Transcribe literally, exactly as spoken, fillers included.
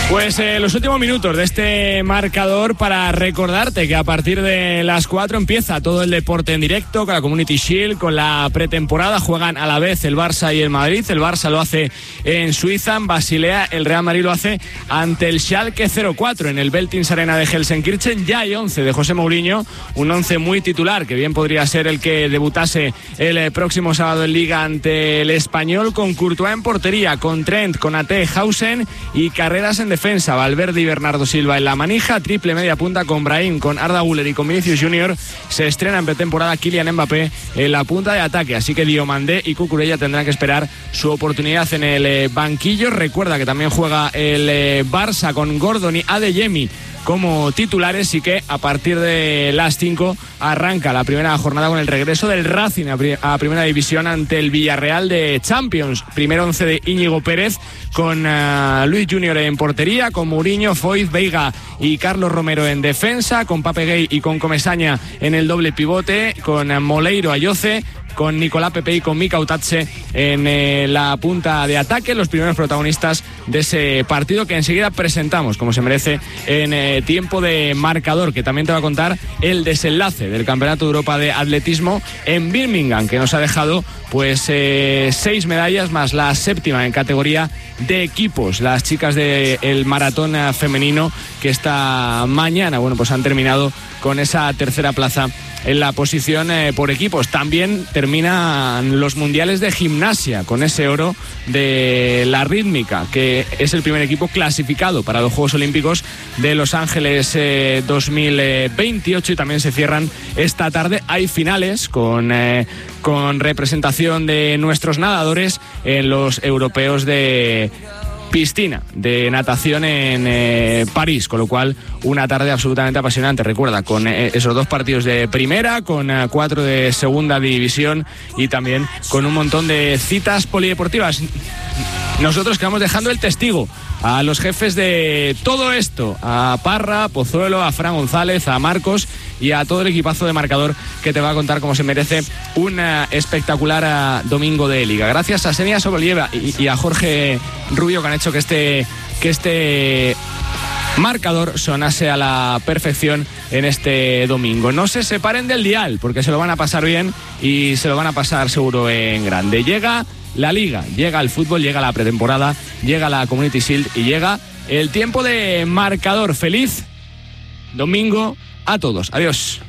Pues eh, los últimos minutos de este marcador para recordarte que a partir de las cuatro empieza todo el deporte en directo con la Community Shield, con la pretemporada. Juegan a la vez el Barça y el Madrid. El Barça lo hace en Suiza, en Basilea. El Real Madrid lo hace ante el Schalke cero cuatro en el Veltins Arena de Gelsenkirchen. Ya hay once de José Mourinho, un once muy titular que bien podría ser el que debutase el próximo sábado en Liga ante el Español, con Courtois en portería, con Trent, con Ate, Hausen y Carreras en defensa. Valverde y Bernardo Silva en la manija, triple media punta con Brahim, con Arda Güler y con Vinicius Junior. Se estrena en pretemporada Kylian Mbappé en la punta de ataque, así que Diomandé y Cucurella tendrán que esperar su oportunidad en el eh, banquillo. Recuerda que también juega el eh, Barça con Gordon y Adeyemi como titulares, y que a partir de las cinco arranca la primera jornada con el regreso del Racing a, pri- a primera división ante el Villarreal de Champions. Primer once de Íñigo Pérez, con uh, Luis Junior en portería, con Mourinho, Foyth, Veiga y Carlos Romero en defensa, con Pape Gay y con Comesaña en el doble pivote, con uh, Moleiro, Ayoce, con Nicolás Pepe y con Mika Utache en eh, la punta de ataque, los primeros protagonistas de ese partido que enseguida presentamos, como se merece, en eh, tiempo de marcador, que también te va a contar el desenlace del Campeonato de Europa de Atletismo en Birmingham, que nos ha dejado pues eh, seis medallas más la séptima en categoría de equipos. Las chicas del maratón femenino, que esta mañana, bueno, pues han terminado con esa tercera plaza en la posición eh, por equipos. También terminan los mundiales de gimnasia con ese oro de la rítmica, que es el primer equipo clasificado para los Juegos Olímpicos de Los Ángeles eh, dos mil veintiocho, y también se cierran esta tarde. Hay finales con, eh, con representación de nuestros nadadores en los europeos de piscina, de natación en eh, París, con lo cual una tarde absolutamente apasionante. Recuerda, con eh, esos dos partidos de primera, con eh, cuatro de segunda división y también con un montón de citas polideportivas. Nosotros quedamos dejando el testigo a los jefes de todo esto, a Parra, Pozuelo, a Fran González, a Marcos y a todo el equipazo de marcador, que te va a contar cómo se merece un uh, espectacular uh, domingo de Liga. Gracias a Senia Sobolieva y, y a Jorge Rubio, que han hecho que este, que este marcador sonase a la perfección en este domingo. No se separen del dial, porque se lo van a pasar bien y se lo van a pasar seguro en grande. Llega la Liga, llega el fútbol, llega la pretemporada, llega la Community Shield y llega el tiempo de marcador. Feliz domingo a todos. Adiós.